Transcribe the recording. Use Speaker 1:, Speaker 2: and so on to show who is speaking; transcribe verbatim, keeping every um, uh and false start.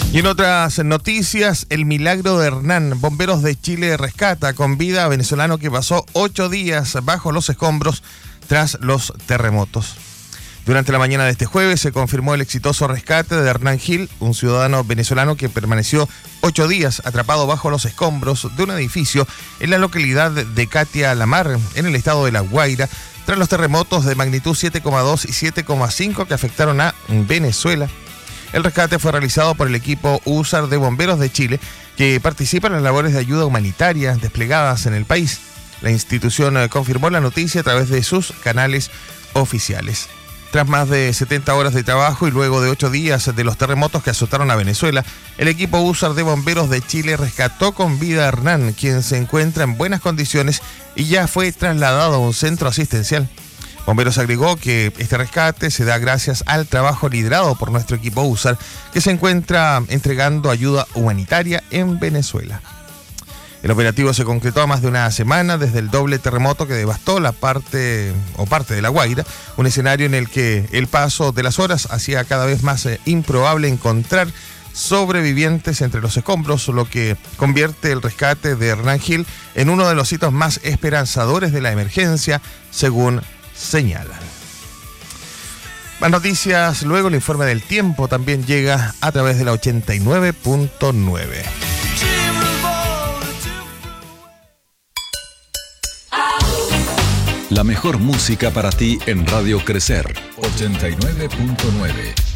Speaker 1: Y en otras noticias, el milagro de Hernán. Bomberos de Chile rescata con vida a venezolano que pasó ocho días bajo los escombros tras los terremotos. Durante la mañana de este jueves se confirmó el exitoso rescate de Hernán Gil, un ciudadano venezolano que permaneció ocho días atrapado bajo los escombros de un edificio en la localidad de Catia La Mar, en el estado de La Guaira, tras los terremotos de magnitud siete coma dos y siete coma cinco que afectaron a Venezuela. El rescate fue realizado por el equipo U S A R de Bomberos de Chile, que participa en las labores de ayuda humanitaria desplegadas en el país. La institución confirmó la noticia a través de sus canales oficiales. Tras más de setenta horas de trabajo y luego de ocho días de los terremotos que azotaron a Venezuela, el equipo U S A R de Bomberos de Chile rescató con vida a Hernán, quien se encuentra en buenas condiciones y ya fue trasladado a un centro asistencial. Bomberos agregó que este rescate se da gracias al trabajo liderado por nuestro equipo U S A R, que se encuentra entregando ayuda humanitaria en Venezuela. El operativo se concretó a más de una semana desde el doble terremoto que devastó la parte o parte de La Guaira, un escenario en el que el paso de las horas hacía cada vez más eh, improbable encontrar sobrevivientes entre los escombros, lo que convierte el rescate de Hernán Gil en uno de los hitos más esperanzadores de la emergencia, según señalan. Más noticias, luego el informe del tiempo también llega a través de la ochenta y nueve punto nueve.
Speaker 2: La mejor música para ti en Radio Crecer ochenta y nueve punto nueve.